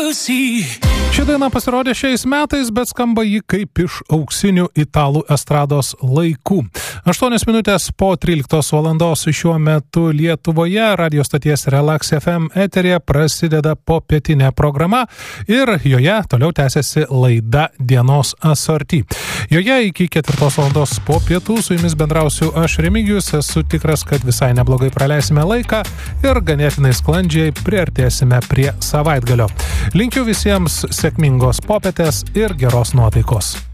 Ši daina pasirodė šiais metais, bet skamba ji kaip iš auksinių italų estrados laikų. 8 minutės po 13 valandos šiuo metu Lietuvoje radio stoties Relax FM eteryje prasideda popietinė programa ir joje toliau tęsiasi laida Dienos asorti. Joje iki 4 valandos po pietų su jumis bendrausiu aš Remigijus, esu tikras, kad visai neblogai praleisime laiką ir ganėtinai sklandžiai priartėsime prie savaitgalio. Linkiu visiems sėkmingos popietės ir geros nuotaikos.